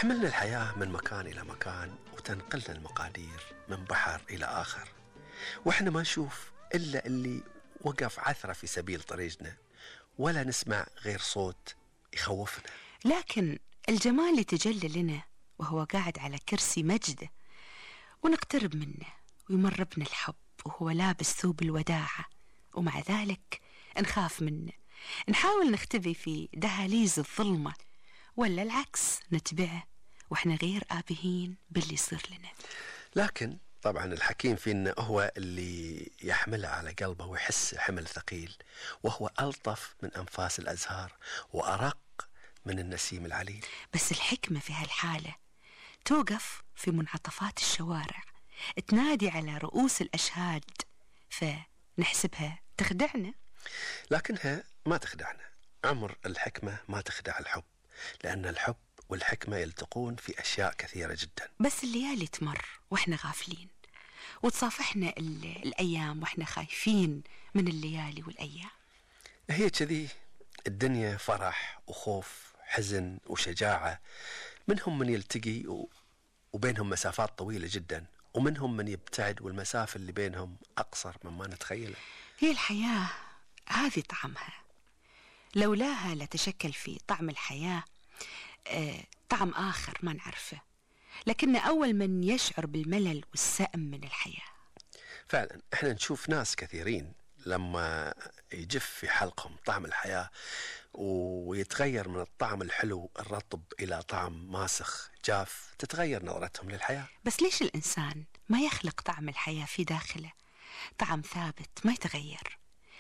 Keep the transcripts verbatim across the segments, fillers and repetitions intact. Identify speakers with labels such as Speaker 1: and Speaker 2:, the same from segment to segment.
Speaker 1: تحملنا الحياة من مكان إلى مكان، وتنقلنا المقادير من بحر إلى آخر، وإحنا ما نشوف إلا اللي وقف عثرة في سبيل طريقنا، ولا نسمع غير صوت يخوفنا.
Speaker 2: لكن الجمال يتجلى لنا وهو قاعد على كرسي مجده، ونقترب منه ويمر بنا الحب وهو لابس ثوب الوداعة، ومع ذلك نخاف منه، نحاول نختبي في دهاليز الظلمة، ولا العكس نتبعه وإحنا غير آبهين باللي يصير لنا.
Speaker 1: لكن طبعا الحكيم فينا هو اللي يحملها على قلبه ويحس حمل ثقيل، وهو ألطف من أنفاس الأزهار وأرق من النسيم العليل.
Speaker 2: بس الحكمة في هالحالة توقف في منعطفات الشوارع، تنادي على رؤوس الأشهاد، فنحسبها تخدعنا،
Speaker 1: لكنها ما تخدعنا. عمر الحكمة ما تخدع الحب، لأن الحب والحكمة يلتقون في أشياء كثيرة جدا.
Speaker 2: بس الليالي تمر وإحنا غافلين، وتصافحنا الأيام وإحنا خايفين من الليالي والأيام.
Speaker 1: هي كذي الدنيا، فرح وخوف، حزن وشجاعة، منهم من يلتقي وبينهم مسافات طويلة جدا، ومنهم من يبتعد والمسافة اللي بينهم أقصر مما نتخيله.
Speaker 2: هي الحياة هذه طعمها، لولاها لتشكل في طعم الحياة آه، طعم آخر ما نعرفه، لكن أول من يشعر بالملل والسأم من الحياة.
Speaker 1: فعلا احنا نشوف ناس كثيرين لما يجف في حلقهم طعم الحياة ويتغير من الطعم الحلو الرطب إلى طعم ماسخ جاف، تتغير نظرتهم للحياة.
Speaker 2: بس ليش الإنسان ما يخلق طعم الحياة في داخله، طعم ثابت ما يتغير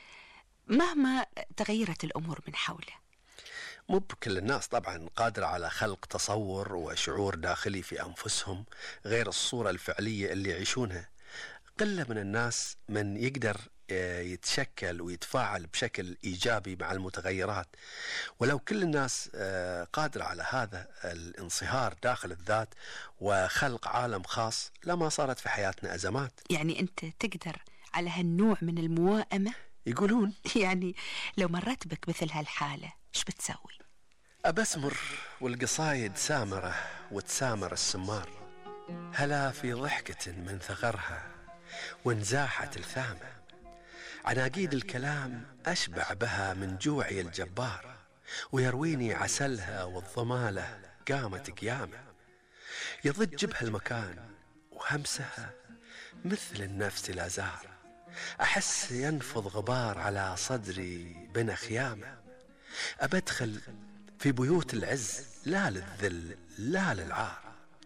Speaker 2: مهما تغيرت الأمور من حوله؟
Speaker 1: مو بكل الناس طبعا قادرة على خلق تصور وشعور داخلي في أنفسهم غير الصورة الفعلية اللي يعيشونها. قلة من الناس من يقدر يتشكل ويتفاعل بشكل إيجابي مع المتغيرات، ولو كل الناس قادرة على هذا الانصهار داخل الذات وخلق عالم خاص، لما صارت في حياتنا أزمات.
Speaker 2: يعني أنت تقدر على هالنوع من الموائمة؟
Speaker 1: يقولون
Speaker 2: يعني لو مرت بك مثل هالحالة ايش بتسوي؟
Speaker 1: أبسمر والقصايد سامرة وتسامر السمار، هلا في ضحكة من ثغرها وانزاحة الثامة، عناقيد الكلام أشبع بها من جوعي الجبار، ويرويني عسلها والضمالة قامت قيامة، يضج بها المكان وهمسها مثل النفس لا زار، أحس ينفض غبار على صدري بنا خيامة، أبدخل في بيوت العز لا للذل لا للعار،